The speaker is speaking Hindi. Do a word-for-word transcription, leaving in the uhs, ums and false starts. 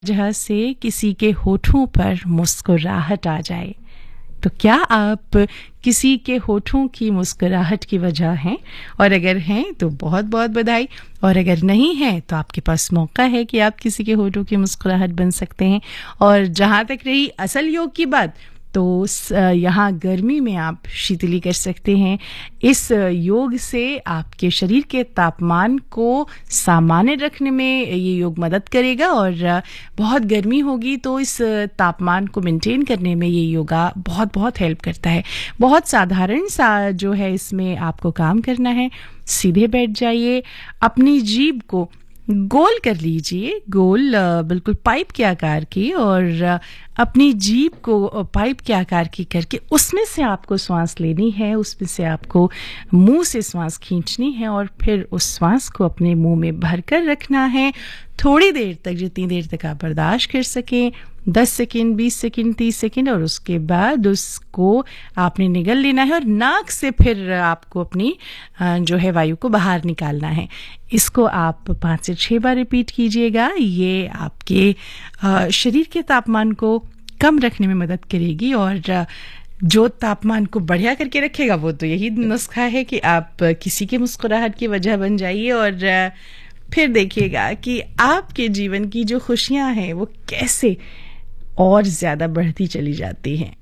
वजह से किसी के होठों पर मुस्कुराहट आ जाए, तो क्या आप किसी के होठों की मुस्कुराहट की वजह हैं? और अगर हैं तो बहुत बहुत बधाई, और अगर नहीं है तो आपके पास मौका है कि आप किसी के होठों की मुस्कुराहट बन सकते हैं। और जहाँ तक रही असल योग की बात, तो यहाँ गर्मी में आप शीतली कर सकते हैं। इस योग से आपके शरीर के तापमान को सामान्य रखने में ये योग मदद करेगा, और बहुत गर्मी होगी तो इस तापमान को मेंटेन करने में ये योगा बहुत बहुत हेल्प करता है। बहुत साधारण सा जो है इसमें आपको काम करना है। सीधे बैठ जाइए, अपनी जीभ को गोल कर लीजिए, गोल बिल्कुल पाइप के आकार की, और अपनी जीभ को पाइप के आकार की करके उसमें से आपको श्वास लेनी है, उसमें से आपको मुंह से श्वास खींचनी है, और फिर उस श्वास को अपने मुंह में भरकर रखना है थोड़ी देर तक, जितनी देर तक आप बर्दाश्त कर सकें, दस सेकंड, बीस सेकंड, तीस सेकंड, और उसके बाद उसको आपने निगल लेना है और नाक से फिर आपको अपनी जो है वायु को बाहर निकालना है। इसको आप पाँच से छः बार रिपीट कीजिएगा। ये आपके शरीर के तापमान को कम रखने में मदद करेगी, और जो तापमान को बढ़िया करके रखेगा वो तो यही नुस्खा है कि आप किसी के मुस्कुराहट की वजह बन जाइए, और फिर देखिएगा कि आपके जीवन की जो खुशियां हैं वो कैसे और ज़्यादा बढ़ती चली जाती हैं।